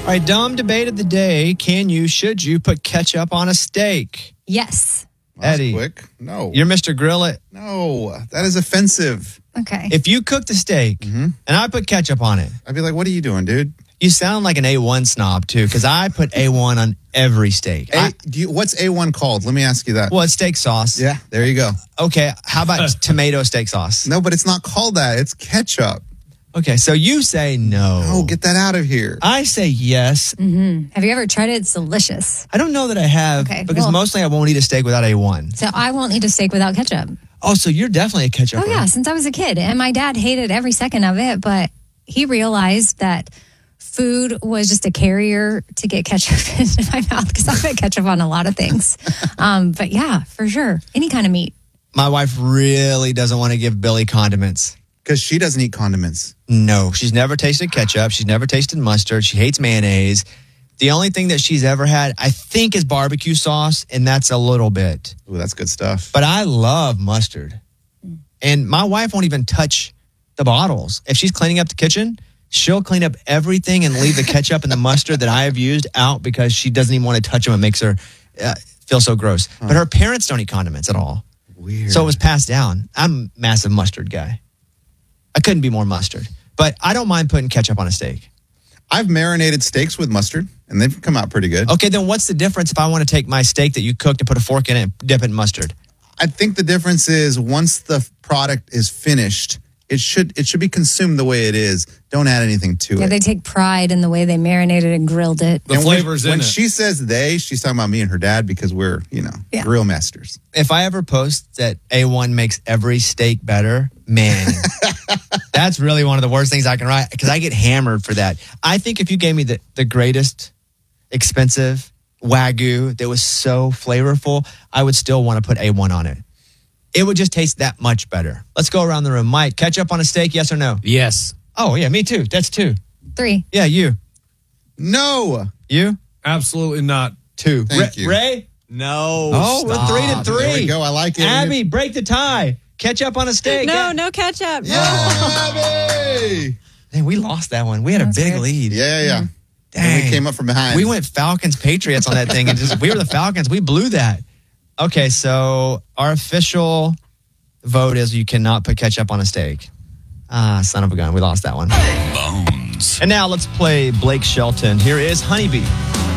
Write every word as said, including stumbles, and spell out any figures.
right, dumb debate of the day. Can you, should you put ketchup on a steak? Yes. Well, Eddie. quick. No. You're Mister Grill It. No, that is offensive. Okay. If you cook the steak Mm-hmm. and I put ketchup on it, I'd be like, what are you doing, dude? you sound like an A one snob, too, because I put A one on every steak. A, I, do you, what's A one called? Let me ask you that. well, it's steak sauce. Yeah, there you go. Okay, how about tomato steak sauce? No, but it's not called that. It's ketchup. Okay, so you say no. Oh, get that out of here. I say yes. Mm-hmm. Have you ever tried it? It's delicious. I don't know that I have, Okay, because well- mostly I won't eat a steak without A one. So I won't eat a steak without ketchup. Oh, so you're definitely a ketchup. Oh, yeah, since I was a kid. And my dad hated every second of it, but he realized that food was just a carrier to get ketchup into my mouth because I put ketchup on a lot of things. Um, but yeah, for sure. Any kind of meat. My wife really doesn't want to give Billy condiments. Because she doesn't eat condiments. No, she's never tasted ketchup. She's never tasted mustard. She hates mayonnaise. The only thing that she's ever had, I think, is barbecue sauce, and that's a little bit. Ooh, that's good stuff. But I love mustard. And my wife won't even touch the bottles. If she's cleaning up the kitchen, she'll clean up everything and leave the ketchup and the mustard that I have used out because she doesn't even want to touch them. It makes her uh, feel so gross. Huh. But her parents don't eat condiments at all. Weird. So it was passed down. I'm a massive mustard guy. I couldn't be more mustard. But I don't mind putting ketchup on a steak. I've marinated steaks with mustard, and they've come out pretty good. Okay, then what's the difference if I want to take my steak that you cooked and put a fork in it and dip it in mustard? I think the difference is once the product is finished, it should it should be consumed the way it is. Don't add anything to Yeah, it. they take pride in the way they marinated and grilled it. The and flavors when, in when it. she says they, she's talking about me and her dad because we're, you know, Yeah. grill masters. If I ever post that A one makes every steak better, man, that's really one of the worst things I can write because I get hammered for that. I think if you gave me the, the greatest expensive Wagyu that was so flavorful, I would still want to put A one on it. It would just taste that much better. Let's go around the room. Mike, ketchup on a steak, yes or no? Yes. Oh, yeah, me too. That's two. Three. Yeah, you. No. You? Absolutely not. Two. Thank Ray, you. Ray? No. Oh, we're three to three. There we go. I like it. Abby, break the tie. Ketchup on a steak. No, Yeah. no ketchup. Yeah, Abby. Dang, we lost that one. We had a That's big good. lead. Yeah, yeah, yeah. Dang. And we came up from behind. We went Falcons Patriots on that thing, and just we were the Falcons. We blew that. Okay, so our official vote is you cannot put ketchup on a steak. Ah, son of a gun. We lost that one. Bones. And now let's play Blake Shelton. Here is Honeybee.